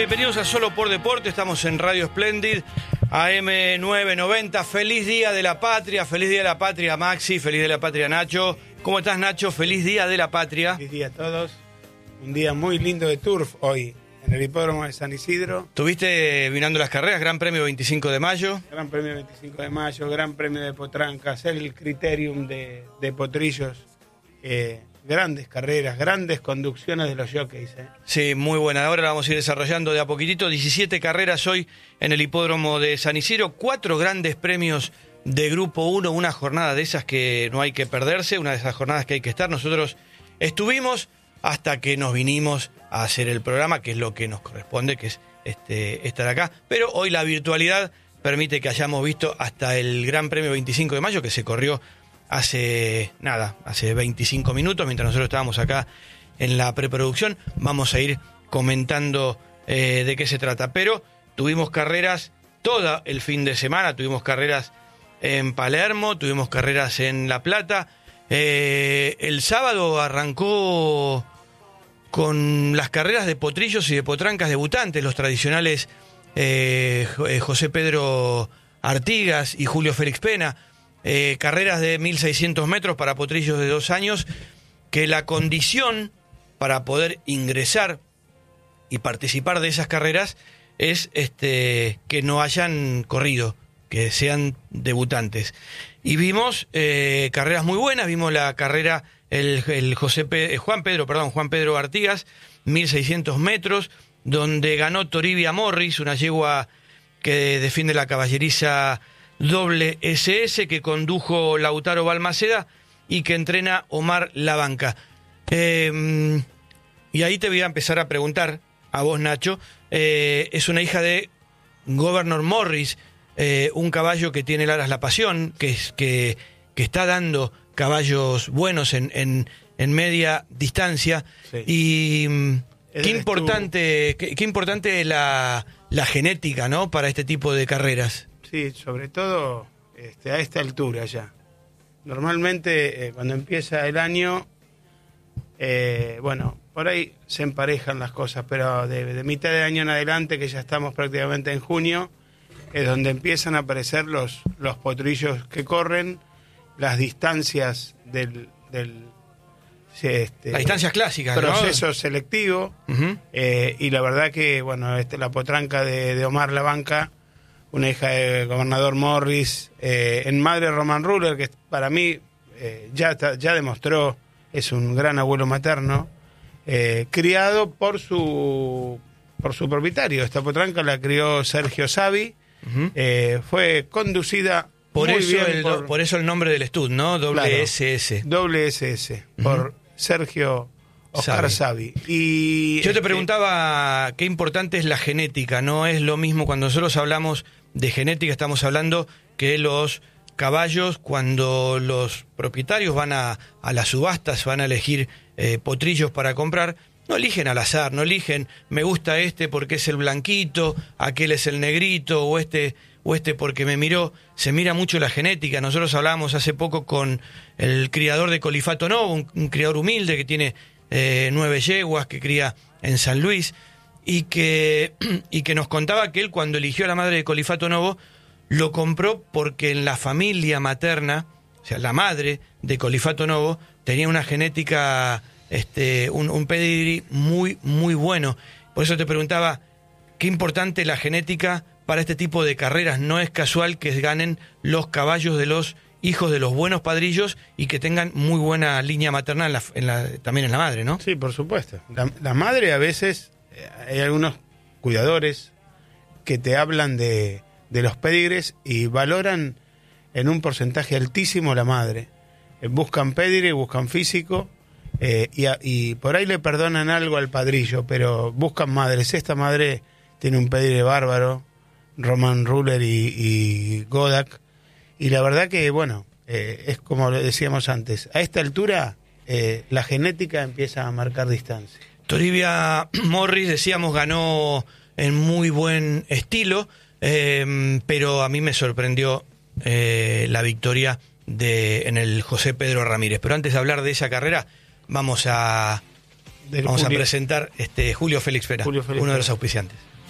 Bienvenidos a Solo por Deporte, estamos en Radio Splendid, AM 990. Feliz Día de la Patria, Maxi, feliz Día de la Patria, Nacho. ¿Cómo estás, Nacho? Feliz Día de la Patria. Feliz día a todos. Un día muy lindo de turf hoy, en el hipódromo de San Isidro. Estuviste mirando las carreras, Gran Premio 25 de mayo. Gran Premio 25 de mayo, Gran Premio de Potrancas, el Criterium de Potrillos. Grandes carreras, grandes conducciones de los jockeys. Sí, muy buena. Ahora la vamos a ir desarrollando de a poquitito. 17 carreras hoy en el hipódromo de San Isidro. 4 grandes premios de Grupo 1. Una jornada de esas que no hay que perderse. Una de esas jornadas que hay que estar. Nosotros estuvimos hasta que nos vinimos a hacer el programa, que es lo que nos corresponde, que es estar acá. Pero hoy la virtualidad permite que hayamos visto hasta el Gran Premio 25 de mayo, que se corrió hace 25 minutos, mientras nosotros estábamos acá en la preproducción. Vamos a ir comentando de qué se trata, pero tuvimos carreras todo el fin de semana, tuvimos carreras en Palermo, tuvimos carreras en La Plata. El sábado arrancó con las carreras de potrillos y de potrancas debutantes, los tradicionales José Pedro Artigas y Julio Félix Pena. Carreras de 1.600 metros para potrillos de 2 años, que la condición para poder ingresar y participar de esas carreras es que no hayan corrido, que sean debutantes. Y vimos carreras muy buenas, vimos la carrera, Juan Pedro Artigas, 1.600 metros, donde ganó Toribia Morris, una yegua que defiende la caballeriza WSS, que condujo Lautaro Balmaceda y que entrena Omar Labanca. Y ahí te voy a empezar a preguntar a vos, Nacho. Es una hija de Governor Morris, un caballo que tiene el Aras La Pasión, que está dando caballos buenos en media distancia. Sí. Y qué importante es la genética, ¿no?, para este tipo de carreras. Sí, sobre todo a esta altura ya. Normalmente cuando empieza el año, por ahí se emparejan las cosas, pero de mitad de año en adelante, que ya estamos prácticamente en junio, es donde empiezan a aparecer los potrillos que corren, las distancias del las distancias clásicas, proceso, ¿no?, selectivo. Uh-huh. Y la verdad que la potranca de Omar Labanca, una hija del gobernador Morris, en madre Roman Ruler, que para mí ya demostró, es un gran abuelo materno, criado por su propietario. Esta potranca la crió Sergio Savi. Uh-huh. Fue conducida por muy eso bien por eso el nombre del stud, ¿no? WSS. Claro, WSS, uh-huh, por Sergio Oscar Savi. Y yo te preguntaba qué importante es la genética. No es lo mismo cuando nosotros hablamos de genética, estamos hablando que los caballos, cuando los propietarios van a las subastas, van a elegir potrillos para comprar, no eligen al azar, no eligen me gusta porque es el blanquito, aquel es el negrito, o este porque me miró. Se mira mucho la genética. Nosotros hablábamos hace poco con el criador de Colifato Novo, un criador humilde que tiene 9 yeguas, que cría en San Luis, y que nos contaba que él, cuando eligió a la madre de Colifato Novo, lo compró porque en la familia materna, o sea, la madre de Colifato Novo, tenía una genética, un pedigrí muy, muy bueno. Por eso te preguntaba, qué importante la genética para este tipo de carreras. No es casual que ganen los caballos de los hijos de los buenos padrillos y que tengan muy buena línea materna también en la madre, ¿no? Sí, por supuesto. La madre, a veces, hay algunos cuidadores que te hablan de los pedigres y valoran en un porcentaje altísimo la madre. Buscan pedigre, buscan físico, y por ahí le perdonan algo al padrillo, pero buscan madres. Esta madre tiene un pedigre bárbaro, Roman Ruler y Godak. Y la verdad que, es como lo decíamos antes, a esta altura la genética empieza a marcar distancia. Toribia Morris, decíamos, ganó en muy buen estilo, pero a mí me sorprendió la victoria en el José Pedro Ramírez. Pero antes de hablar de esa carrera, vamos a presentar Julio Félix Pena, uno de los auspiciantes.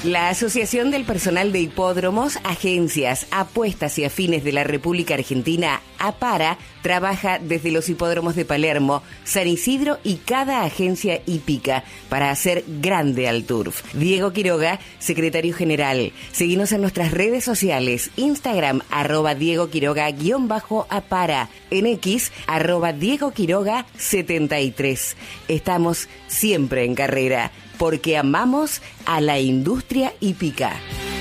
La Asociación del Personal de Hipódromos, Agencias, Apuestas y Afines de la República Argentina, APARA, trabaja desde los hipódromos de Palermo, San Isidro y cada agencia hípica para hacer grande al turf. Diego Quiroga, secretario general. Seguinos en nuestras redes sociales, Instagram, @Diego Quiroga_APARA, en X, @Diego Quiroga 73. Estamos siempre en carrera, porque amamos a la industria hípica.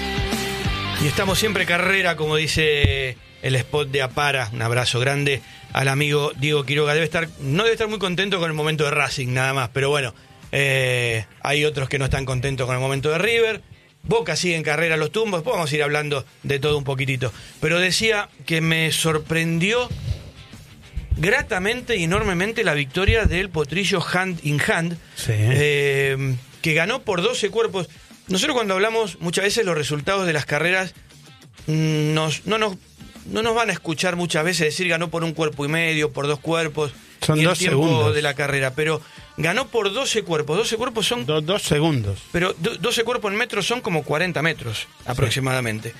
Y estamos siempre carrera, como dice el spot de APARA. Un abrazo grande al amigo Diego Quiroga. No debe estar muy contento con el momento de Racing, nada más, pero bueno, hay otros que no están contentos con el momento de River. Boca sigue en carrera los tumbos, después vamos a ir hablando de todo un poquitito. Pero decía que me sorprendió gratamente y enormemente la victoria del potrillo Hand in Hand, Sí. Que ganó por 12 cuerpos. Nosotros cuando hablamos muchas veces los resultados de las carreras no nos van a escuchar muchas veces decir ganó por 1,5 cuerpos, por 2 cuerpos. Son y el 2 tiempo segundos de la carrera, pero ganó por 12 cuerpos. 12 cuerpos son... 2 segundos. Pero 12 cuerpos en metros son como 40 metros aproximadamente.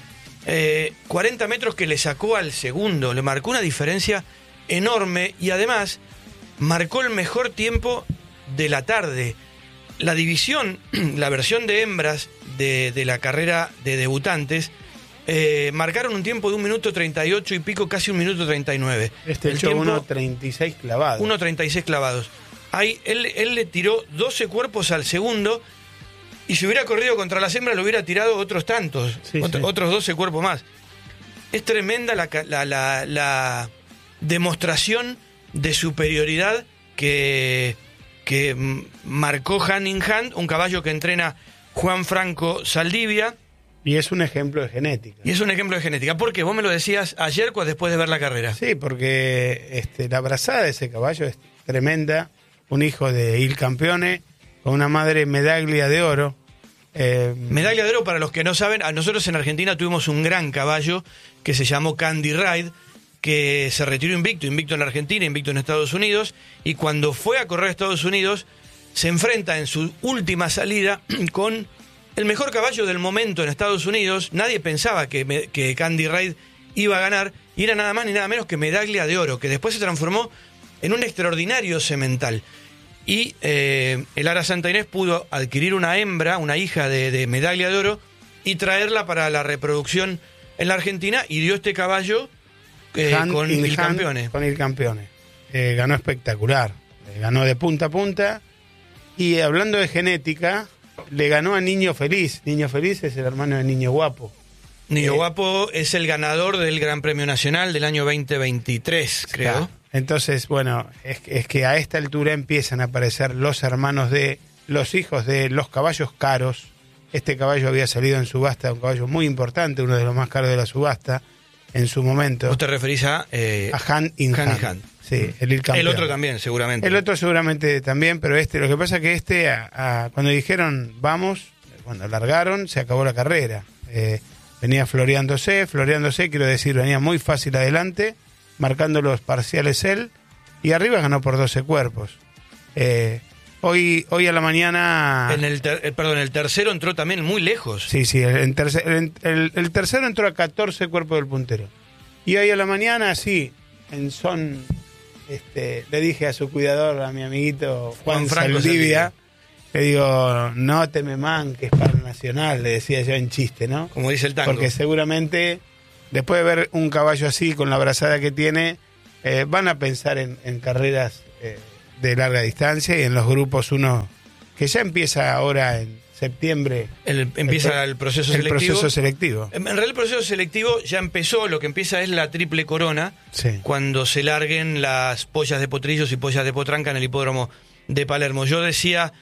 40 metros que le sacó al segundo, le marcó una diferencia enorme y además marcó el mejor tiempo de la tarde. La división, la versión de hembras de la carrera de debutantes, marcaron un tiempo de 1 minuto 38 y pico, casi 1 minuto 39. El echó 1.36 clavados. 1.36 clavados. Ahí él le tiró 12 cuerpos al segundo y si hubiera corrido contra las hembras le hubiera tirado otros tantos, otros 12 cuerpos más. Es tremenda la demostración de superioridad que marcó Hand in Hand, un caballo que entrena Juan Franco Saldivia. Y es un ejemplo de genética. Porque vos me lo decías ayer después de ver la carrera. Sí, porque la brazada de ese caballo es tremenda. Un hijo de Il Campione, con una madre medaglia de oro. Medaglia de oro, para los que no saben, a nosotros en Argentina tuvimos un gran caballo que se llamó Candy Ride, que se retiró invicto en Argentina, invicto en Estados Unidos, y cuando fue a correr a Estados Unidos, se enfrenta en su última salida con el mejor caballo del momento en Estados Unidos. Nadie pensaba que Candy Ride iba a ganar, y era nada más ni nada menos que Medaglia de Oro, que después se transformó en un extraordinario semental. Y el Ara Santa Inés pudo adquirir una hembra, una hija de Medaglia de Oro, y traerla para la reproducción en la Argentina, y dio este caballo con Il Campione. Con Il Campione. Ganó espectacular. Ganó de punta a punta. Y hablando de genética, le ganó a Niño Feliz. Niño Feliz es el hermano de Niño Guapo. Niño Guapo es el ganador del Gran Premio Nacional del año 2023, creo. Claro. Entonces, bueno, es que a esta altura empiezan a aparecer los hermanos de los hijos de los caballos caros. Este caballo había salido en subasta, un caballo muy importante, uno de los más caros de la subasta en su momento. ¿Vos te referís a Hand in Hand? Sí, el Il Campione. El otro también, seguramente. El otro seguramente también, pero lo que pasa es que cuando dijeron vamos, cuando largaron, se acabó la carrera. Venía floreándose, quiero decir, venía muy fácil adelante, marcando los parciales él, y arriba ganó por 12 cuerpos. Hoy a la mañana... el tercero entró también muy lejos. Sí, el tercero entró a 14 cuerpos del puntero. Y hoy a la mañana, sí, en son... le dije a su cuidador, a mi amiguito Juan Saldivia, le digo, no te me manques para el Nacional, le decía yo en chiste, ¿no? Como dice el tango. Porque seguramente, después de ver un caballo así, con la brazada que tiene, van a pensar en carreras de larga distancia y en los grupos 1, que ya empieza ahora en septiembre. Empieza el proceso selectivo. En realidad el proceso selectivo ya empezó, lo que empieza es la triple corona, sí, cuando se larguen las pollas de potrillos y pollas de potranca en el hipódromo de Palermo. Yo decía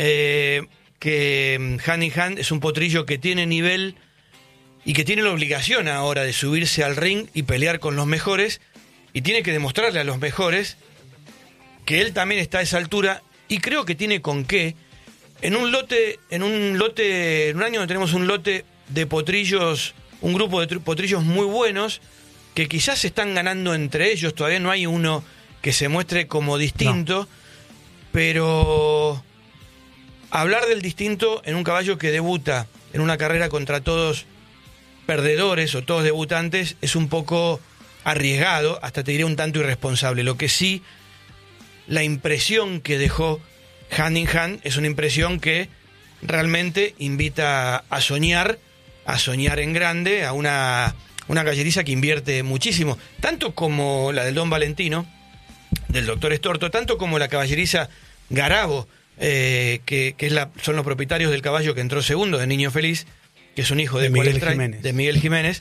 que Hand in Hand es un potrillo que tiene nivel y que tiene la obligación ahora de subirse al ring y pelear con los mejores, y tiene que demostrarle a los mejores que él también está a esa altura, y creo que tiene con qué. En un año donde tenemos un lote de potrillos, un grupo de potrillos muy buenos, que quizás se están ganando entre ellos, todavía no hay uno que se muestre como distinto, pero hablar del distinto en un caballo que debuta en una carrera contra todos perdedores o todos debutantes es un poco arriesgado, hasta te diría un tanto irresponsable. Lo que sí, la impresión que dejó Hand in Hand es una impresión que realmente invita a soñar en grande, a una galleriza que invierte muchísimo, tanto como la del Don Valentino, del Doctor Estorto, tanto como la caballeriza Garabo, que son los propietarios del caballo que entró segundo, de Niño Feliz, que es un hijo de Miguel Jiménez,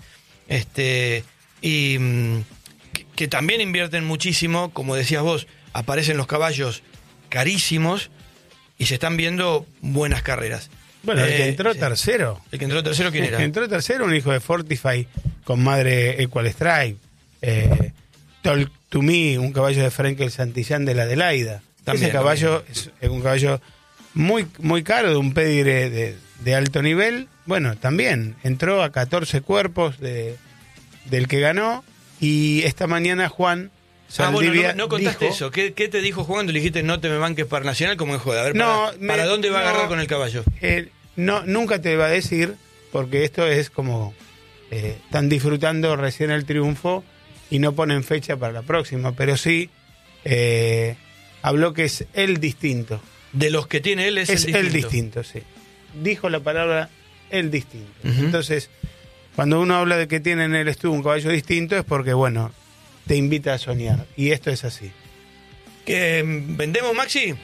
y que también invierten muchísimo, como decías vos, aparecen los caballos carísimos y se están viendo buenas carreras. Bueno, el que entró tercero. ¿El que entró tercero quién era? El que entró tercero, un hijo de Fortify con madre Equal Stripe. Talk to Me, un caballo de Frenkel Santillán de la Adelaida. Ese caballo es un caballo muy, muy caro, de un pedigre de alto nivel. Bueno, también entró a 14 cuerpos del que ganó. Y esta mañana Juan Saldivia no contaste dijo, eso. ¿Qué te dijo Juan cuando le dijiste no te me banques para Nacional como en joda? A ver, ¿para dónde va a agarrar con el caballo? Nunca te va a decir, porque esto es como están disfrutando recién el triunfo y no ponen fecha para la próxima, pero sí habló que es el distinto. De los que tiene él es el distinto, sí. Dijo la palabra el distinto. Uh-huh. Entonces, cuando uno habla de que tiene en el estudio un caballo distinto es porque, bueno, te invita a soñar. Y esto es así. ¿Que vendemos, Maxi?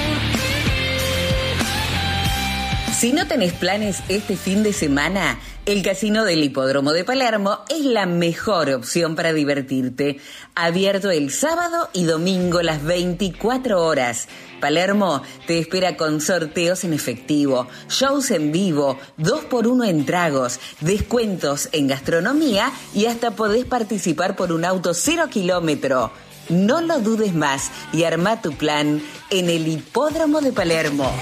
Si no tenés planes este fin de semana, el Casino del Hipódromo de Palermo es la mejor opción para divertirte. Abierto el sábado y domingo las 24 horas. Palermo te espera con sorteos en efectivo, shows en vivo, 2x1 en tragos, descuentos en gastronomía y hasta podés participar por un auto 0 kilómetro. No lo dudes más y arma tu plan en el Hipódromo de Palermo.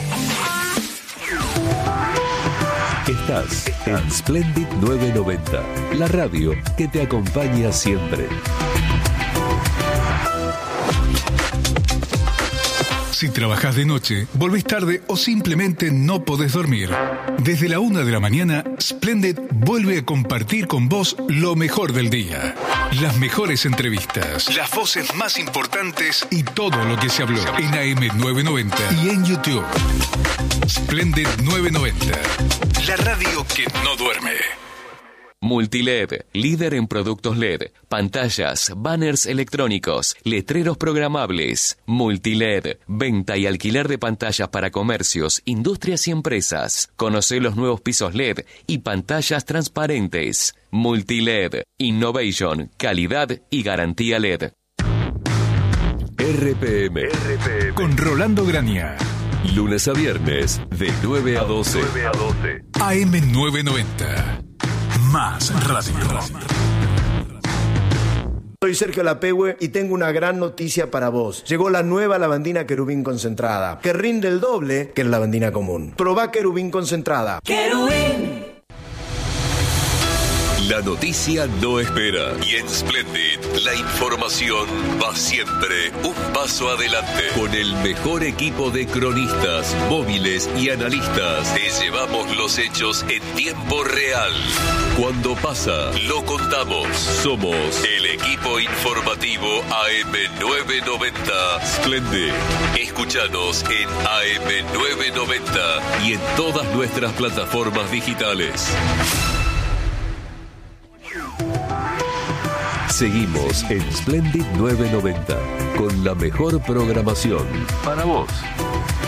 Estás en Splendid 990, la radio que te acompaña siempre. Si trabajás de noche, volvés tarde o simplemente no podés dormir, desde la 1 de la mañana, Splendid vuelve a compartir con vos lo mejor del día. Las mejores entrevistas, las voces más importantes y todo lo que se habló en AM990 y en YouTube. Splendid 990, la radio que no duerme. Multiled, líder en productos LED, pantallas, banners electrónicos, letreros programables. Multiled, venta y alquiler de pantallas para comercios, industrias y empresas. Conocé los nuevos pisos LED y pantallas transparentes. Multiled, innovation, calidad y garantía LED. RPM. Con Rolando Grania. Lunes a viernes, de 9 a 12. AM990. Más radio. Soy Sergio Lapehue y tengo una gran noticia para vos. Llegó la nueva lavandina Querubín concentrada, que rinde el doble que la lavandina común. Probá Querubín concentrada. ¡Querubín! La noticia no espera y en Splendid la información va siempre un paso adelante. Con el mejor equipo de cronistas, móviles y analistas te llevamos los hechos en tiempo real. Cuando pasa, lo contamos. Somos el equipo informativo AM990 Splendid. Escúchanos en AM990 y en todas nuestras plataformas digitales. Seguimos en Splendid 990 con la mejor programación para vos.